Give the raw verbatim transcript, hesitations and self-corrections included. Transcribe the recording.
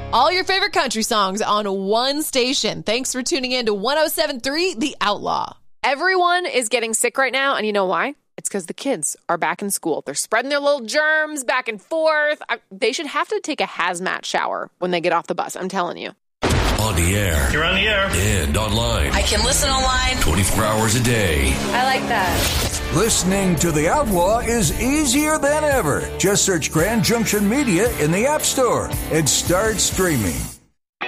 All your favorite country songs on one station. Thanks for tuning in to one oh seven point three The Outlaw. Everyone is getting sick right now, and you know why? It's because the kids are back in school. They're spreading their little germs back and forth. I, they should have to take a hazmat shower when they get off the bus. I'm telling you. On the air. You're on the air. And online. I can listen online. twenty-four hours a day. I like that. Listening to The Outlaw is easier than ever. Just search Grand Junction Media in the App Store and start streaming.